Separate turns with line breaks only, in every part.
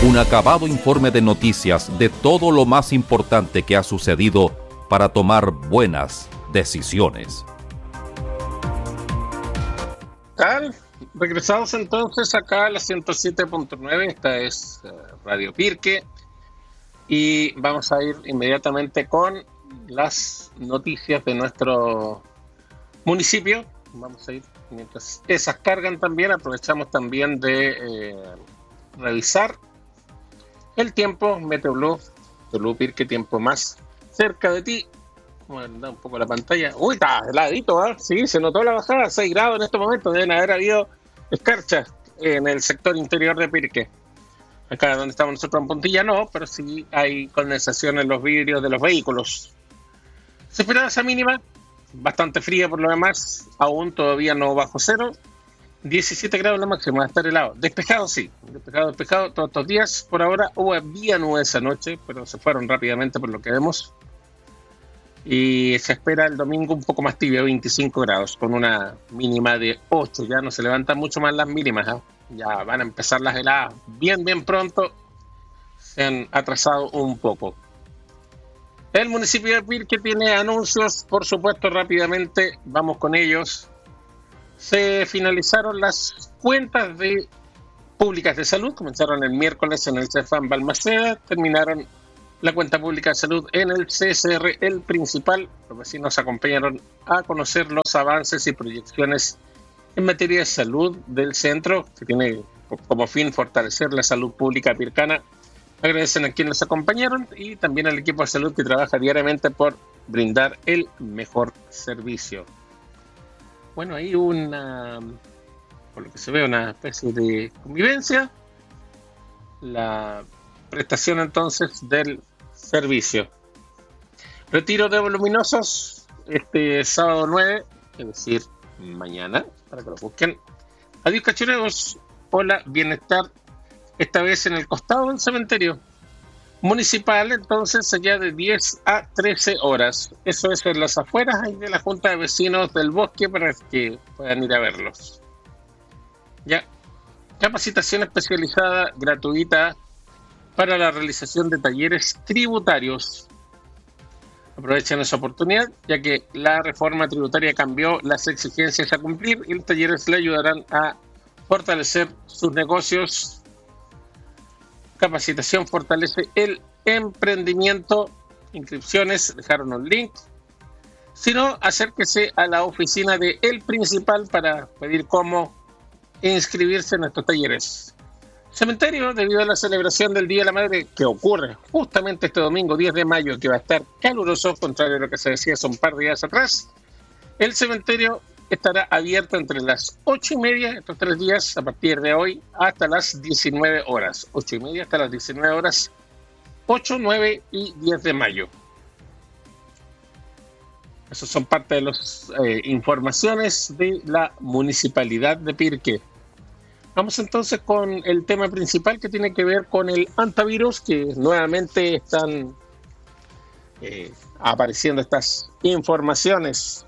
Un acabado informe de noticias de todo lo más importante que ha sucedido para tomar buenas decisiones.
¿Tal? Regresamos entonces acá a la 107.9, esta es Radio Pirque, y vamos a ir inmediatamente con las noticias de nuestro municipio. Vamos a ir, mientras esas cargan también, aprovechamos también de revisar el tiempo, Meteoblue, Pirque, tiempo más cerca de ti. Vamos a dar un poco la pantalla. Uy, está heladito, ¿eh? Sí, se notó la bajada, 6 grados en este momento. Deben haber habido escarchas en el sector interior de Pirque. Acá donde estamos nosotros en Puntilla no, pero sí hay condensación en los vidrios de los vehículos. Se esperaba esa mínima, bastante fría por lo demás, aún todavía no bajo cero. 17 grados la máxima, va a estar helado. Despejado sí, despejado todos estos días. Por ahora había nubes esa noche, pero se fueron rápidamente por lo que vemos. Y se espera el domingo un poco más tibio, 25 grados, con una mínima de 8. Ya no se levantan mucho más las mínimas, ¿eh? Ya van a empezar las heladas bien pronto. Se han atrasado un poco. El municipio de Pirque tiene anuncios, por supuesto, rápidamente. Vamos con ellos. Se finalizaron las cuentas públicas de salud. Comenzaron el miércoles en el CEFAM Balmaceda. Terminaron la cuenta pública de salud en el CSR, el principal. Los vecinos acompañaron a conocer los avances y proyecciones en materia de salud del centro, que tiene como fin fortalecer la salud pública pircana. Agradecen a quienes acompañaron y también al equipo de salud que trabaja diariamente por brindar el mejor servicio. Bueno, hay por lo que se ve, una especie de convivencia. La prestación entonces del servicio. Retiro de voluminosos este sábado 9, es decir, mañana, para que lo busquen. Adiós cachureos, hola, bienestar, esta vez en el costado del cementerio municipal, entonces allá de 10 a 13 horas. Eso es en las afueras de la Junta de Vecinos del Bosque para que puedan ir a verlos. Ya, capacitación especializada gratuita para la realización de talleres tributarios. Aprovechen esa oportunidad, ya que la reforma tributaria cambió las exigencias a cumplir y los talleres le ayudarán a fortalecer sus negocios. Capacitación fortalece el emprendimiento. Inscripciones, dejaron un link. Si no, acérquese a la oficina de El Principal para pedir cómo inscribirse en estos talleres. Cementerio, debido a la celebración del Día de la Madre que ocurre justamente este domingo 10 de mayo, que va a estar caluroso, contrario a lo que se decía hace un par de días atrás, el cementerio estará abierto entre las 8:30, estos 3 días, a partir de hoy, hasta las 19 horas. 8:30 hasta las 19 horas, 8, 9 y 10 de mayo. Esas son parte de las informaciones de la Municipalidad de Pirque. Vamos entonces con el tema principal que tiene que ver con el antivirus, que nuevamente están apareciendo estas informaciones.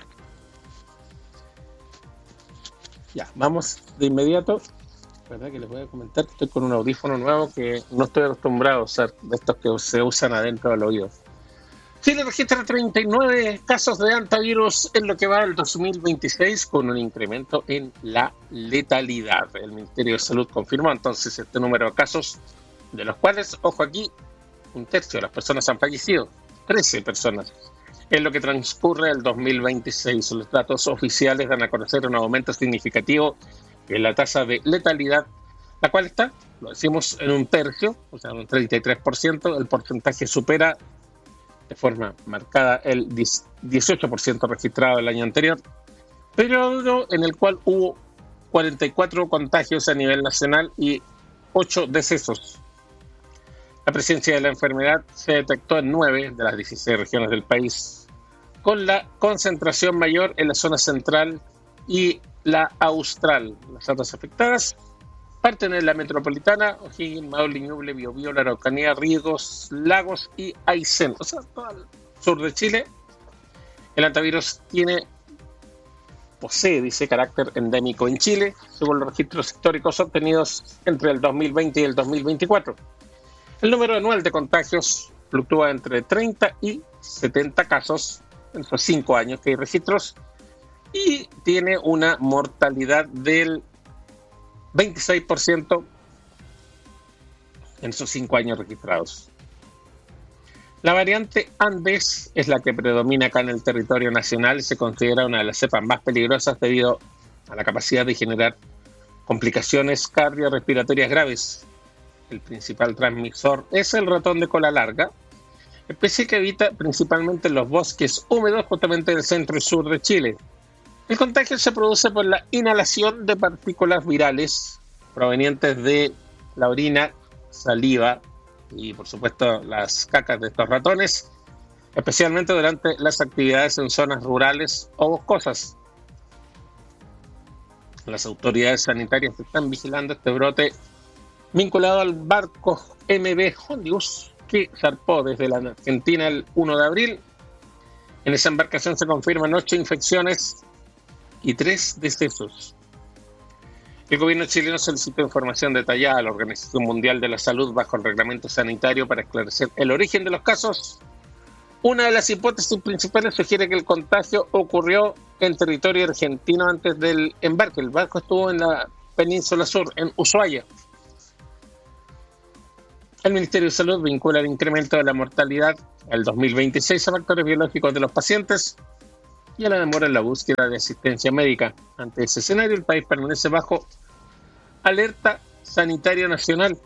Ya, vamos de inmediato. ¿Verdad que les voy a comentar que estoy con un audífono nuevo que no estoy acostumbrado a usar, de estos que se usan adentro del oído? Chile registra 39 casos de antivirus en lo que va del 2026, con un incremento en la letalidad. El Ministerio de Salud confirmó entonces este número de casos, de los cuales, ojo aquí, 1/3 de las personas han fallecido, 13 personas. En lo que transcurre el 2026, los datos oficiales dan a conocer un aumento significativo en la tasa de letalidad, la cual está, lo decimos, en 1/3, o sea, un 33%. El porcentaje supera de forma marcada el 18% registrado el año anterior, periodo en el cual hubo 44 contagios a nivel nacional y 8 decesos. La presencia de la enfermedad se detectó en 9 de las 16 regiones del país, con la concentración mayor en la zona central y la austral. Las zonas afectadas parten en la metropolitana, O'Higgins, Maule, Ñuble, Biobío, la Araucanía, Ríos, Lagos y Aysén, o sea, todo el sur de Chile. El antivirus tiene posee, dice, carácter endémico en Chile, según los registros históricos obtenidos entre el 2020 y el 2024. El número anual de contagios fluctúa entre 30 y 70 casos en esos 5 años que hay registros y tiene una mortalidad del 26% en esos 5 años registrados. La variante Andes es la que predomina acá en el territorio nacional y se considera una de las cepas más peligrosas debido a la capacidad de generar complicaciones cardiorrespiratorias graves. El principal transmisor es el ratón de cola larga, especie que habita principalmente en los bosques húmedos justamente del centro y sur de Chile. El contagio se produce por la inhalación de partículas virales provenientes de la orina, saliva y por supuesto las cacas de estos ratones, especialmente durante las actividades en zonas rurales o boscosas. Las autoridades sanitarias están vigilando este brote vinculado al barco MV Hondius que zarpó desde la Argentina el 1 de abril. En esa embarcación se confirman 8 infecciones y 3 decesos. El gobierno chileno solicitó información detallada a la Organización Mundial de la Salud bajo el reglamento sanitario para esclarecer el origen de los casos. Una de las hipótesis principales sugiere que el contagio ocurrió en territorio argentino antes del embarque. El barco estuvo en la península sur, en Ushuaia. El Ministerio de Salud vincula el incremento de la mortalidad al 2026 a factores biológicos de los pacientes y a la demora en la búsqueda de asistencia médica. Ante ese escenario, el país permanece bajo alerta sanitaria nacional.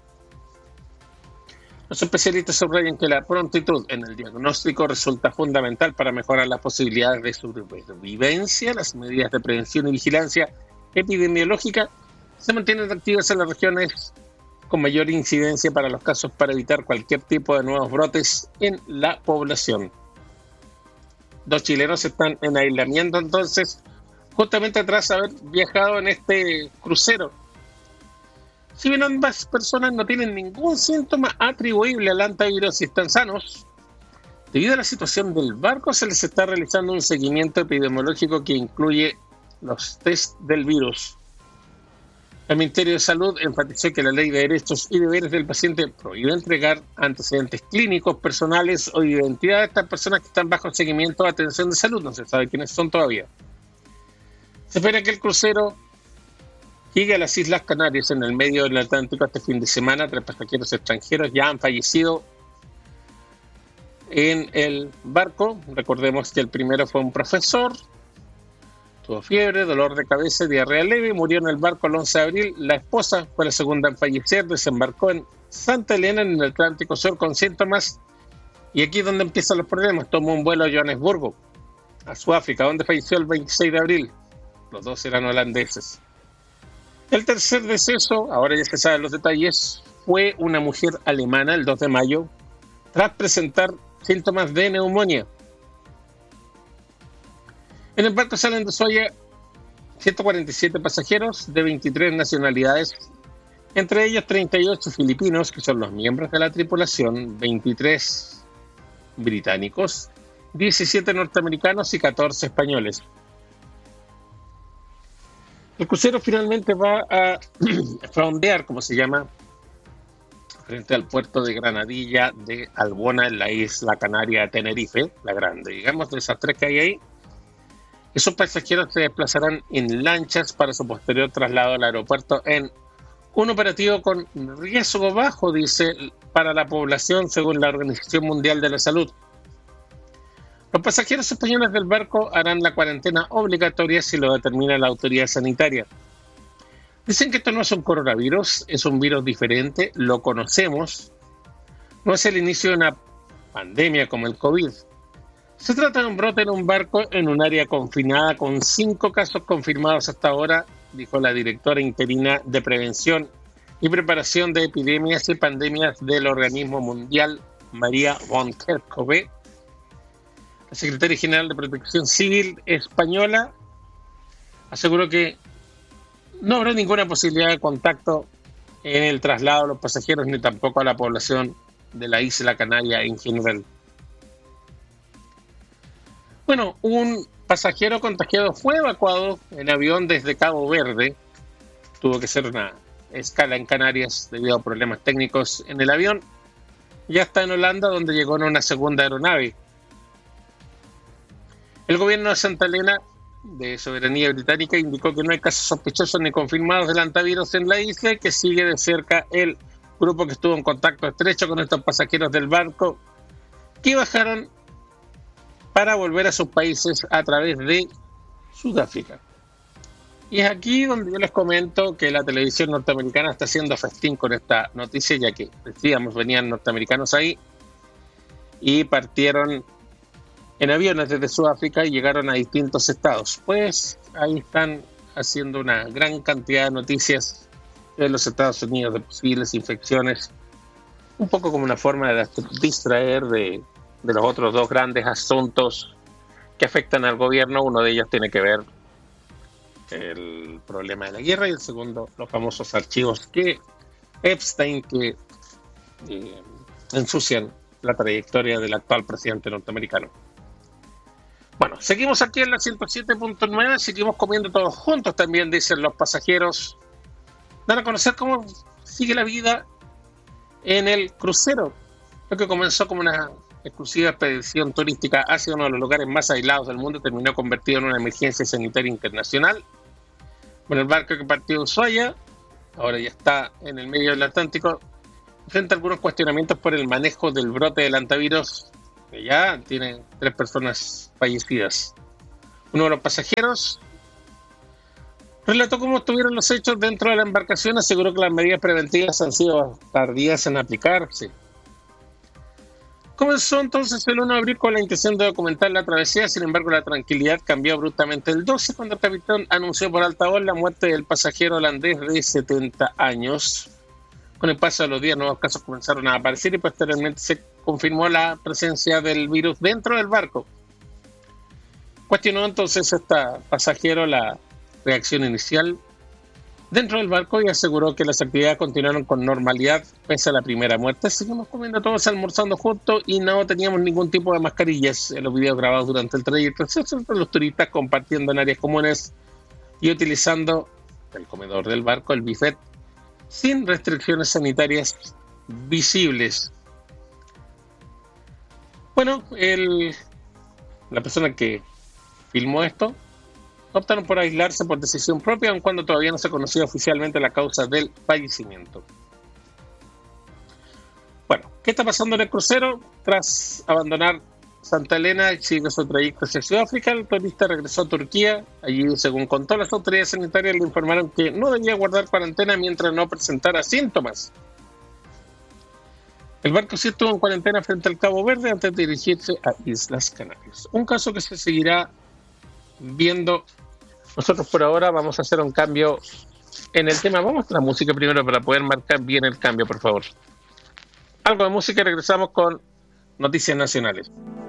Los especialistas subrayan que la prontitud en el diagnóstico resulta fundamental para mejorar las posibilidades de sobrevivencia. Las medidas de prevención y vigilancia epidemiológica se mantienen activas en las regiones con mayor incidencia para los casos para evitar cualquier tipo de nuevos brotes en la población. 2 chilenos están en aislamiento entonces, justamente tras haber viajado en este crucero. Si bien ambas personas no tienen ningún síntoma atribuible al antivirus y están sanos, debido a la situación del barco se les está realizando un seguimiento epidemiológico que incluye los test del virus. El Ministerio de Salud enfatizó que la Ley de Derechos y Deberes del Paciente prohíbe entregar antecedentes clínicos, personales o identidad de estas personas que están bajo seguimiento de atención de salud. No se sabe quiénes son todavía. Se espera que el crucero llegue a las Islas Canarias en el medio del Atlántico este fin de semana. 3 pasajeros extranjeros ya han fallecido en el barco. Recordemos que el primero fue un profesor. Tuvo fiebre, dolor de cabeza y diarrea leve. Murió en el barco el 11 de abril. La esposa fue la segunda en fallecer. Desembarcó en Santa Elena, en el Atlántico Sur, con síntomas. Y aquí es donde empiezan los problemas. Tomó un vuelo a Johannesburgo, a Sudáfrica, donde falleció el 26 de abril. Los 2 eran holandeses. El tercer deceso, ahora ya se saben los detalles, fue una mujer alemana el 2 de mayo, tras presentar síntomas de neumonía. En el barco salen de Ushuaia 147 pasajeros de 23 nacionalidades, entre ellos 38 filipinos, que son los miembros de la tripulación, 23 británicos, 17 norteamericanos y 14 españoles. El crucero finalmente va a fondear, como se llama, frente al puerto de Granadilla de Albona, en la isla canaria de Tenerife, la grande, digamos, de esas 3 que hay ahí. Esos pasajeros se desplazarán en lanchas para su posterior traslado al aeropuerto en un operativo con riesgo bajo, dice, para la población, según la Organización Mundial de la Salud. Los pasajeros españoles del barco harán la cuarentena obligatoria si lo determina la autoridad sanitaria. Dicen que esto no es un coronavirus, es un virus diferente, lo conocemos. No es el inicio de una pandemia como el COVID. Se trata de un brote en un barco en un área confinada con 5 casos confirmados hasta ahora, dijo la directora interina de Prevención y Preparación de Epidemias y Pandemias del Organismo Mundial, María von Kerkhove. La secretaria general de Protección Civil española aseguró que no habrá ninguna posibilidad de contacto en el traslado de los pasajeros ni tampoco a la población de la isla canaria en general. Bueno, un pasajero contagiado fue evacuado en avión desde Cabo Verde. Tuvo que ser una escala en Canarias debido a problemas técnicos en el avión. Ya está en Holanda, donde llegó en una segunda aeronave. El gobierno de Santa Helena, de soberanía británica, indicó que no hay casos sospechosos ni confirmados del antivirus en la isla y que sigue de cerca el grupo que estuvo en contacto estrecho con estos pasajeros del barco que bajaron para volver a sus países a través de Sudáfrica. Y es aquí donde yo les comento que la televisión norteamericana está haciendo festín con esta noticia, ya que decíamos, venían norteamericanos ahí y partieron en aviones desde Sudáfrica y llegaron a distintos estados. Pues ahí están haciendo una gran cantidad de noticias de los Estados Unidos de posibles infecciones, un poco como una forma de distraer de los otros dos grandes asuntos que afectan al gobierno. Uno de ellos tiene que ver el problema de la guerra y el segundo, los famosos archivos que Epstein, que ensucian la trayectoria del actual presidente norteamericano. Bueno, seguimos aquí en la 107.9, seguimos comiendo todos juntos, también dicen los pasajeros. Dan a conocer cómo sigue la vida en el crucero, lo que comenzó como una exclusiva expedición turística hacia uno de los lugares más aislados del mundo, terminó convertido en una emergencia sanitaria internacional. Bueno, el barco que partió de Ushuaia, ahora ya está en el medio del Atlántico, enfrenta algunos cuestionamientos por el manejo del brote del antivirus, que ya tiene 3 personas fallecidas. Uno de los pasajeros relató cómo estuvieron los hechos dentro de la embarcación, aseguró que las medidas preventivas han sido tardías en aplicarse. Comenzó entonces el 1 de abril con la intención de documentar la travesía, sin embargo la tranquilidad cambió abruptamente el 12 cuando el capitán anunció por alta voz la muerte del pasajero holandés de 70 años. Con el paso de los días, nuevos casos comenzaron a aparecer y posteriormente se confirmó la presencia del virus dentro del barco. Cuestionó entonces esta pasajero la reacción inicial dentro del barco y aseguró que las actividades continuaron con normalidad pese a la primera muerte. Seguimos comiendo todos, almorzando juntos y no teníamos ningún tipo de mascarillas en los videos grabados durante el trayecto. Los turistas compartiendo en áreas comunes y utilizando el comedor del barco, el buffet, sin restricciones sanitarias visibles. Bueno, la persona que filmó esto optaron por aislarse por decisión propia, aun cuando todavía no se conocía oficialmente la causa del fallecimiento. Bueno, ¿qué está pasando en el crucero? Tras abandonar Santa Helena y sigue su trayecto hacia Sudáfrica, el turista regresó a Turquía. Allí, según contó, las autoridades sanitarias le informaron que no debía guardar cuarentena mientras no presentara síntomas. El barco sí estuvo en cuarentena frente al Cabo Verde antes de dirigirse a Islas Canarias. Un caso que se seguirá viendo. Nosotros por ahora vamos a hacer un cambio en el tema. Vamos a la música primero para poder marcar bien el cambio, por favor. Algo de música y regresamos con noticias nacionales.